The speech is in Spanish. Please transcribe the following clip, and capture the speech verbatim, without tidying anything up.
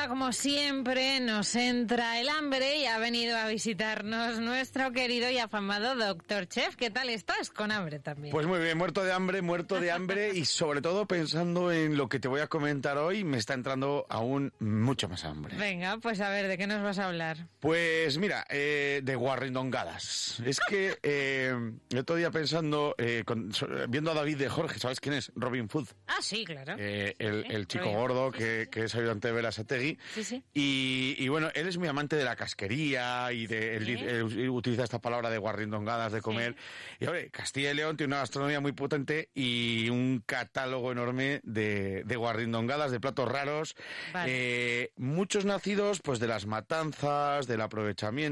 ahora, como siempre, nos entra el hambre y ha venido a visitarnos nuestro querido y afamado doctor Chef. ¿Qué tal estás? Con hambre también. Pues muy bien, muerto de hambre, muerto de hambre y sobre todo pensando en lo que te voy a comentar hoy, me está entrando aún mucho más hambre. Venga, pues a ver, ¿de qué nos vas a hablar? Pues mira, eh, de guarrindongadas. Es que eh, el otro día pensando, eh, con, viendo a David de Jorge, ¿sabes quién es? Robin Hood. Ah, sí, claro. Eh, el, sí, el chico Robin. gordo Sí, que, sí, sí. que es ayudante de Berasategui. Sí, sí. Y, y bueno, él es muy amante de la casquería y de, él, ¿Sí? él utiliza esta palabra de guarrindongadas, de comer. Sí. Y hombre, Castilla y León tiene una gastronomía muy potente y un catálogo enorme de, de guarrindongadas, de platos raros. Vale. Eh, muchos nacidos pues de las matanzas, del aprovechamiento.